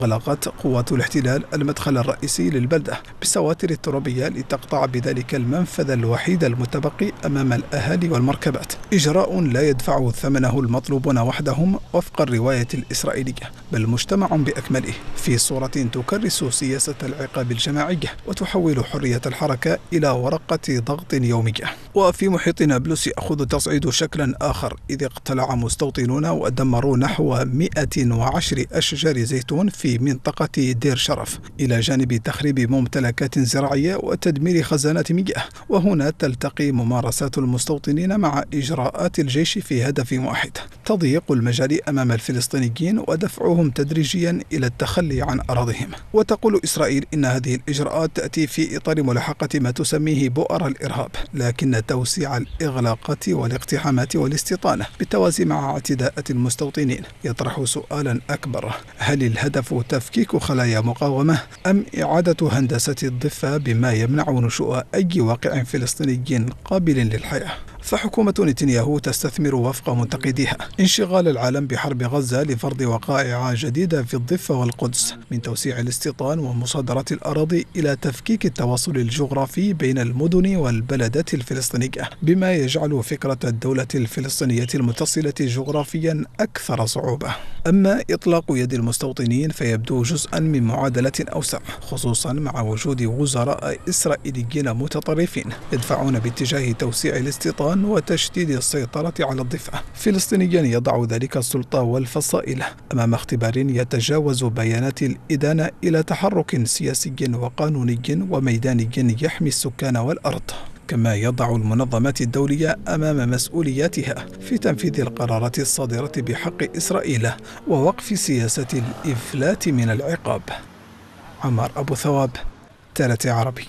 أغلقت قوات الاحتلال المدخل الرئيسي للبلدة بالسواتر الترابية لتقطع بذلك المنفذ الوحيد المتبقي أمام الأهالي والمركبات، إجراء لا يدفع ثمنه المطلوبون وحدهم وفق الرواية الإسرائيلية، بل مجتمع بأكمله في صورة تكرس سياسة العقاب الجماعية وتحول حرية الحركة إلى ورقة ضغط يومية. وفي محيط نابلس يأخذ تصعيد شكلا آخر، إذ اقتلع مستوطنون ودمروا نحو 110 أشجار زيتون في منطقة دير شرف، إلى جانب تخريب ممتلكات زراعية وتدمير خزانات مياه. وهنا تلتقي ممارسات المستوطنين مع إجراءات الجيش في هدف واحد: تضييق المجال أمام الفلسطينيين ودفعهم تدريجيا إلى التخلي عن أراضيهم. وتقول إسرائيل إن هذه الإجراءات تأتي في إطار ملاحقة ما تسميه بؤر الإرهاب، لكن توسيع الإغلاقات والاقتحامات والاستيطانة بالتوازي مع اعتداءات المستوطنين يطرح سؤالا أكبر: هل الهدف تفكيك خلايا مقاومة أم إعادة هندسة الضفة بما يمنع نشوء أي واقع فلسطيني قابل للحياة؟ فحكومة نتنياهو تستثمر وفق منتقديها انشغال العالم بحرب غزة لفرض وقائع جديدة في الضفة والقدس، من توسيع الاستيطان ومصادرة الأراضي إلى تفكيك التواصل الجغرافي بين المدن والبلدات الفلسطينية، بما يجعل فكرة الدولة الفلسطينية المتصلة جغرافيا أكثر صعوبة. أما إطلاق يد المستوطنين فيبدو جزءا من معادلة أوسع، خصوصا مع وجود وزراء إسرائيليين متطرفين يدفعون باتجاه توسيع الاستيطان وتشديد السيطرة على الضفة، فلسطينيا يضع ذلك السلطة والفصائل أمام اختبار يتجاوز بيانات الإدانة إلى تحرك سياسي وقانوني وميداني يحمي السكان والأرض، كما يضع المنظمات الدولية أمام مسؤولياتها في تنفيذ القرارات الصادرة بحق إسرائيل ووقف سياسة الإفلات من العقاب. عمار أبو ثواب، تالت عربي.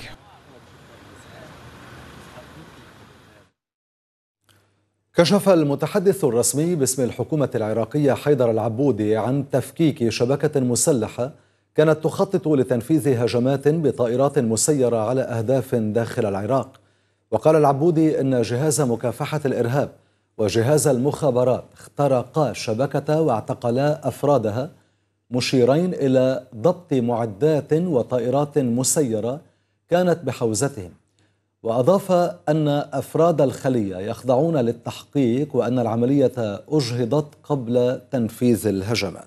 كشف المتحدث الرسمي باسم الحكومة العراقية حيدر العبودي عن تفكيك شبكة مسلحة كانت تخطط لتنفيذ هجمات بطائرات مسيرة على أهداف داخل العراق. وقال العبودي إن جهاز مكافحة الإرهاب وجهاز المخابرات اخترقا الشبكة واعتقلا أفرادها، مشيرين إلى ضبط معدات وطائرات مسيرة كانت بحوزتهم. وأضاف أن أفراد الخلية يخضعون للتحقيق وأن العملية أجهضت قبل تنفيذ الهجمات.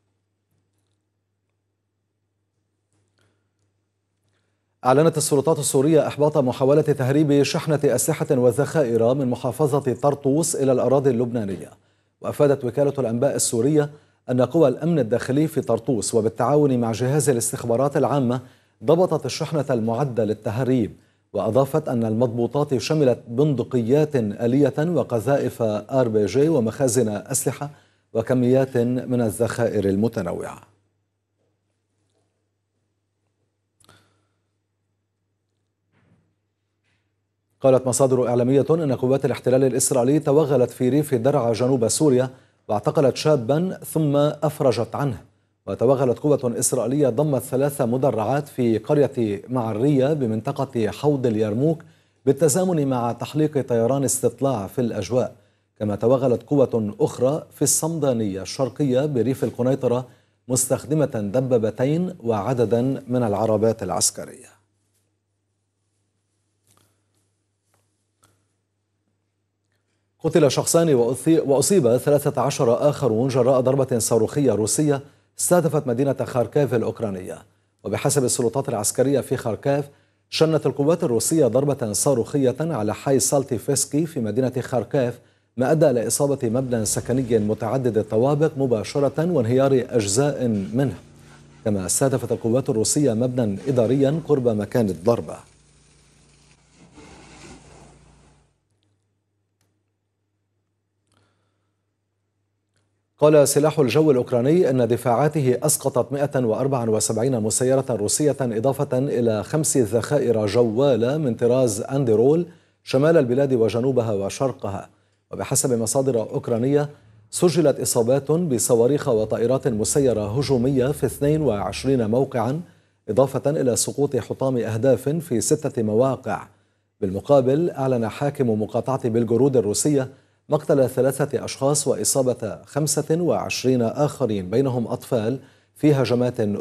أعلنت السلطات السورية إحباط محاولة تهريب شحنة أسلحة وذخائر من محافظة طرطوس إلى الأراضي اللبنانية. وأفادت وكالة الأنباء السورية أن قوى الأمن الداخلي في طرطوس وبالتعاون مع جهاز الاستخبارات العامة ضبطت الشحنة المعدة للتهريب. وأضافت أن المضبوطات شملت بندقيات آلية وقذائف RPG ومخازن أسلحة وكميات من الذخائر المتنوعة. قالت مصادر إعلامية أن قوات الاحتلال الإسرائيلي توغلت في ريف درعا جنوب سوريا واعتقلت شابا ثم أفرجت عنه. وتوغلت قوة إسرائيلية ضمت 3 مدرعات في قرية معرية بمنطقة حوض اليرموك بالتزامن مع تحليق طيران استطلاع في الأجواء. كما توغلت قوة أخرى في الصمدانية الشرقية بريف القنيطرة مستخدمة دبابتين وعددا من العربات العسكرية. قتل شخصان وأصيب 13 آخرون جراء ضربة صاروخية روسية استهدفت مدينة خاركيف الأوكرانية. وبحسب السلطات العسكرية في خاركيف، شنت القوات الروسية ضربة صاروخية على حي سالتيفسكي في مدينة خاركيف، ما أدى إلى إصابة مبنى سكني متعدد الطوابق مباشرة وانهيار أجزاء منه. كما استهدفت القوات الروسية مبنى إداريا قرب مكان الضربة. قال سلاح الجو الأوكراني أن دفاعاته أسقطت 174 مسيرة روسية إضافة إلى 5 ذخائر جوالة من طراز أندرول شمال البلاد وجنوبها وشرقها. وبحسب مصادر أوكرانية سجلت إصابات بصواريخ وطائرات مسيرة هجومية في 22 موقعا، إضافة إلى سقوط حطام أهداف في 6 مواقع. بالمقابل أعلن حاكم مقاطعة بلغورود الروسية مقتل 3 أشخاص وإصابة 25 آخرين بينهم أطفال في هجمات